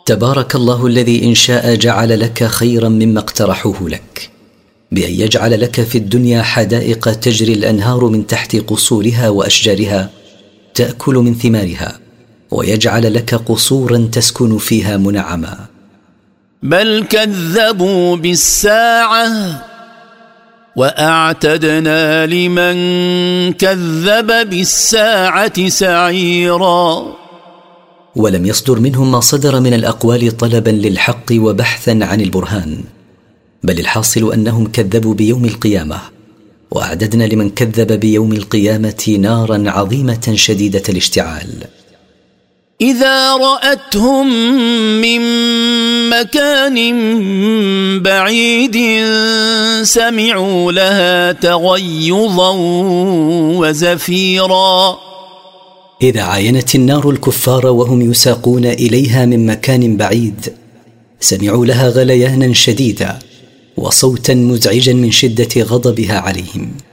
تبارك الله الذي إن شاء جعل لك خيرا مما اقترحوه لك، بأن يجعل لك في الدنيا حدائق تجري الأنهار من تحت قصورها وأشجارها تأكل من ثمارها، ويجعل لك قصورا تسكن فيها منعما. بل كذبوا بالساعة وأعتدنا لمن كذب بالساعة سعيرا. ولم يصدر منهم ما صدر من الأقوال طلبا للحق وبحثا عن البرهان، بل الحاصل أنهم كذبوا بيوم القيامة، وأعددنا لمن كذب بيوم القيامة نارا عظيمة شديدة الاشتعال. إذا رأتهم من مكان بعيد سمعوا لها تغيظا وزفيرا. إذا عاينت النار الكفار وهم يساقون إليها من مكان بعيد سمعوا لها غليانا شديدا وصوتا مزعجا من شدة غضبها عليهم.